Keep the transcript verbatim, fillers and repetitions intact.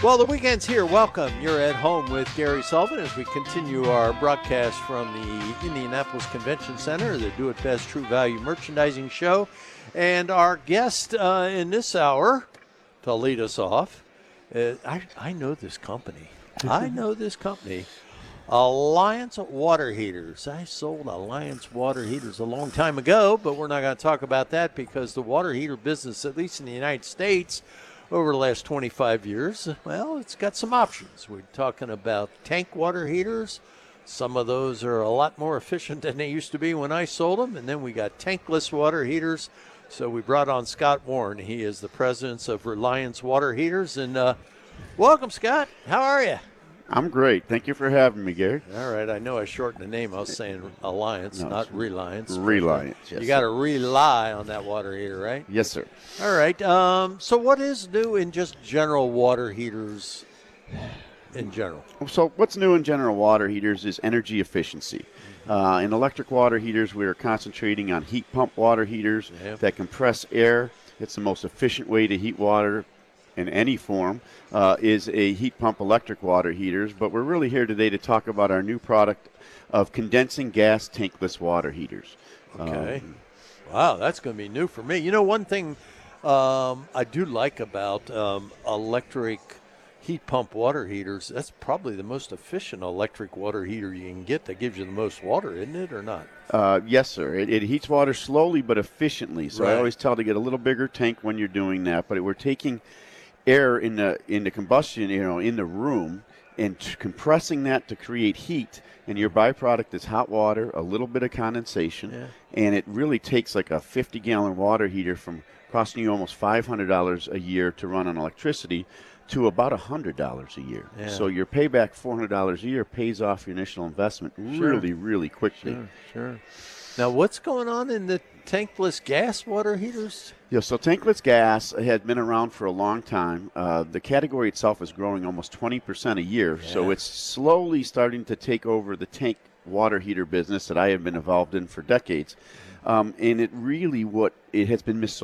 Well, the weekend's here. Welcome. You're at home with Gary Sullivan as we continue our broadcast from the Indianapolis Convention Center, the Do It Best True Value Merchandising Show. And our guest uh, in this hour to lead us off, uh, I, I know this company. I know this company. Alliance Water Heaters. I sold Alliance Water Heaters a long time ago, but we're not going to talk about that because the water heater business, at least in the United States, over the last twenty-five years, well, it's got some options. We're talking about tank water heaters. Some of those are a lot more efficient than they used to be when I sold them. And then we got tankless water heaters. So we brought on Scott Warren. He is the president of Reliance Water Heaters. And uh, welcome, Scott. How are you? I'm great. Thank you for having me, Gary. All right. I know I shortened the name. I was saying Alliance, No, not Reliance. Reliance, yes, You got to sir. rely on that water heater, right? Yes, sir. All right. Um, so what is new in just general water heaters in general? So what's new in general water heaters is energy efficiency. Uh, in electric water heaters, we are concentrating on heat pump water heaters Yeah. that compress air. It's the most efficient way to heat water in any form, uh, is a heat pump electric water heaters. But we're really here today to talk about our new product of condensing gas tankless water heaters. Okay. Um, Wow, that's going to be new for me. You know, one thing um, I do like about um, electric heat pump water heaters, that's probably the most efficient electric water heater you can get that gives you the most water, isn't it, or not? Uh, yes, sir. It, it heats water slowly but efficiently. So Right. I always tell to get a little bigger tank when you're doing that. But we're taking air in the in the combustion, you know, in the room, and t- compressing that to create heat. And your byproduct is hot water, a little bit of condensation, Yeah. and it really takes like a fifty-gallon water heater from costing you almost five hundred dollars a year to run on electricity to about one hundred dollars a year. Yeah. So your payback, four hundred dollars a year, pays off your initial investment Sure. really, really quickly. Sure, sure. Now, what's going on in the tankless gas water heaters? Yeah, so tankless gas has been around for a long time. Uh, the category itself is growing almost twenty percent a year, so Yeah. it's slowly starting to take over the tank water heater business that I have been involved in for decades. Um, and it really what it has been missold.